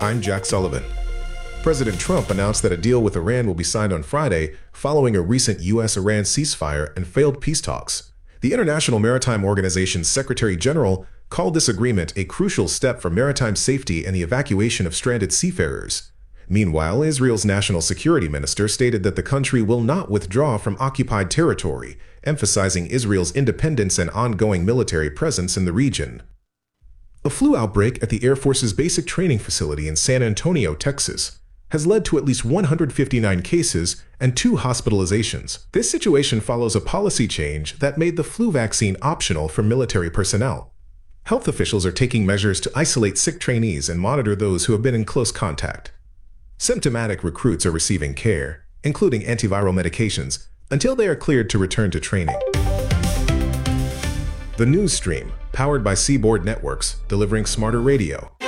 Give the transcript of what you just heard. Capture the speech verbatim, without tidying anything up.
I'm Jack Sullivan. President Trump announced that a deal with Iran will be signed on Friday following a recent U S Iran ceasefire and failed peace talks. The International Maritime Organization's Secretary General called this agreement a crucial step for maritime safety and the evacuation of stranded seafarers. Meanwhile, Israel's national security minister stated that the country will not withdraw from occupied territory, emphasizing Israel's independence and ongoing military presence in the region. A flu outbreak at the Air Force's basic training facility in San Antonio, Texas, has led to at least one hundred fifty-nine cases and two hospitalizations. This situation follows a policy change that made the flu vaccine optional for military personnel. Health officials are taking measures to isolate sick trainees and monitor those who have been in close contact. Symptomatic recruits are receiving care, including antiviral medications, until they are cleared to return to training. The news stream, powered by Seaboard Networks, delivering smarter radio.